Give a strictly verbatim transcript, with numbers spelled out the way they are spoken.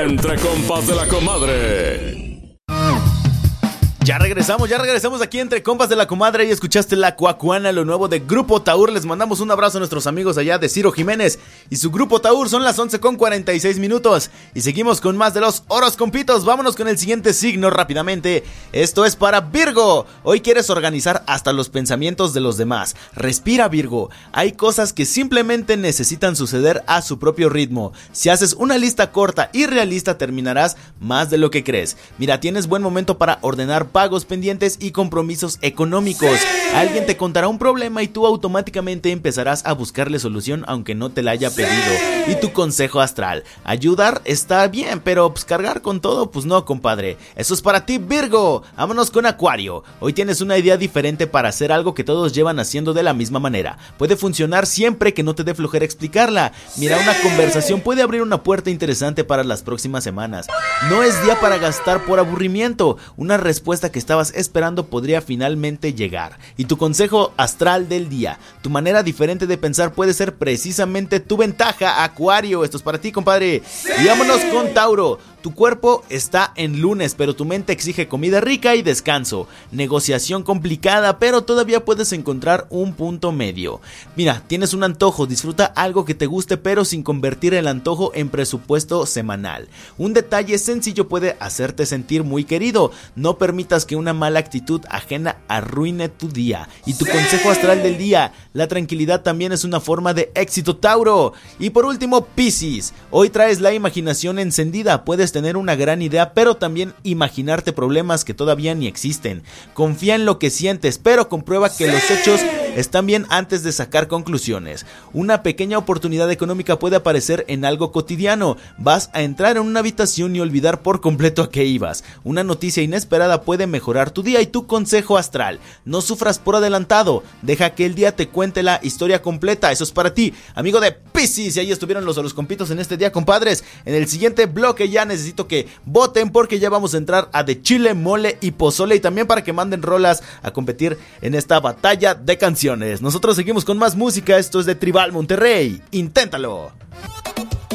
Entre compas de la comadre. Ya regresamos, ya regresamos aquí entre compas de la comadre y escuchaste La Cuacuana, lo nuevo de Grupo Taur. Les mandamos un abrazo a nuestros amigos allá de Ciro Jiménez y su Grupo Taur. Son las once con cuarenta y seis minutos y seguimos con más de los horoscompitos. Vámonos con el siguiente signo rápidamente. Esto es para Virgo. Hoy quieres organizar hasta los pensamientos de los demás. Respira, Virgo. Hay cosas que simplemente necesitan suceder a su propio ritmo. Si haces una lista corta y realista, terminarás más de lo que crees. Mira, tienes buen momento para ordenar pagos pendientes y compromisos económicos. ¡Sí! Alguien te contará un problema y tú automáticamente empezarás a buscarle solución aunque no te la haya pedido. ¡Sí! Y tu consejo astral: ayudar está bien, pero pues cargar con todo, pues no, compadre. Eso es para ti, Virgo. Vámonos con Acuario. Hoy tienes una idea diferente para hacer algo que todos llevan haciendo de la misma manera. Puede funcionar siempre que no te dé flojera explicarla. Mira, una conversación puede abrir una puerta interesante para las próximas semanas. No es día para gastar por aburrimiento. Una respuesta que estabas esperando podría finalmente llegar. Y tu consejo astral del día: tu manera diferente de pensar puede ser precisamente tu ventaja, Acuario. Esto es para ti, compadre. ¡Sí! Y vámonos con Tauro. Tu cuerpo está en lunes, pero tu mente exige comida rica y descanso. Negociación complicada, pero todavía puedes encontrar un punto medio. Mira, tienes un antojo, disfruta algo que te guste, pero sin convertir el antojo en presupuesto semanal. Un detalle sencillo puede hacerte sentir muy querido. No permitas que una mala actitud ajena arruine tu día. Y tu consejo astral del día: la tranquilidad también es una forma de éxito, Tauro. Y por último, Piscis. Hoy traes la imaginación encendida. Puedes tener una gran idea, pero también imaginarte problemas que todavía ni existen. Confía en lo que sientes, pero comprueba que los hechos están bien antes de sacar conclusiones. Una pequeña oportunidad económica puede aparecer en algo cotidiano. Vas a entrar en una habitación y olvidar por completo a qué ibas. Una noticia inesperada puede mejorar tu día. Y tu consejo astral: no sufras por adelantado, deja que el día te cuente la historia completa. Eso es para ti, amigo de Piscis. Y ahí estuvieron los horoscompitos en este día, compadres. En el siguiente bloque ya necesito que voten, porque ya vamos a entrar a de chile, mole y pozole, y también para que manden rolas a competir en esta batalla de canciones. Nosotros seguimos con más música. Esto es de Tribal Monterrey. Inténtalo.